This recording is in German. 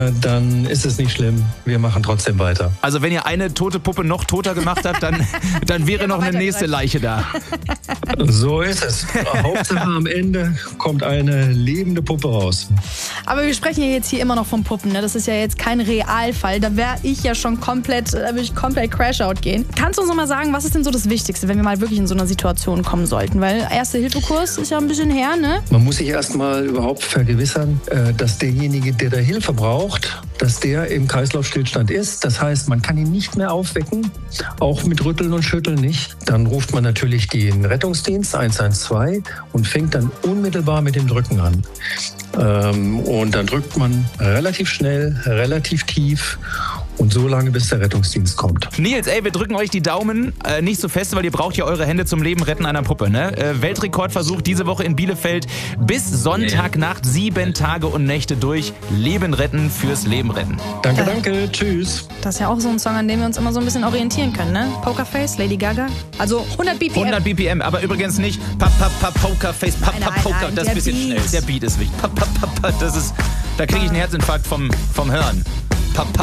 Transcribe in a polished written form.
dann ist es nicht schlimm. Wir machen trotzdem weiter. Also wenn ihr eine tote Puppe noch toter gemacht habt, dann wäre noch eine nächste Leiche da. So ist es. Hauptsache am Ende kommt eine lebende Puppe raus. Aber wir sprechen ja jetzt hier immer noch von Puppen, ne? Das ist ja jetzt kein Realfall. Da würde ich komplett Crash-Out gehen. Kannst du uns noch mal sagen, was ist denn so das Wichtigste, wenn wir mal wirklich in so einer Situation kommen sollten? Weil Erste-Hilfe-Kurs ist ja ein bisschen her, ne? Man muss sich erstmal überhaupt vergewissern, dass derjenige, der da Hilfe braucht, dass der im Kreislaufstillstand ist. Das heißt, man kann ihn nicht mehr aufwecken, auch mit Rütteln und Schütteln nicht. Dann ruft man natürlich den Rettungsdienst 112 und fängt dann unmittelbar mit dem Drücken an. Und dann drückt man relativ schnell, relativ tief und so lange, bis der Rettungsdienst kommt. Nils, wir drücken euch die Daumen, nicht so fest, weil ihr braucht ja eure Hände zum Leben retten einer Puppe, ne? Weltrekordversuch diese Woche in Bielefeld. Bis Sonntagnacht 7 Tage und Nächte durch. Leben retten fürs Leben retten. Danke, tschüss. Das ist ja auch so ein Song, an dem wir uns immer so ein bisschen orientieren können, ne? Pokerface, Lady Gaga. Also 100 BPM. 100 BPM, aber übrigens nicht Pokerface, Poker. Das ist ein bisschen schnell. Der Beat ist wichtig. Da kriege ich einen Herzinfarkt vom Hören.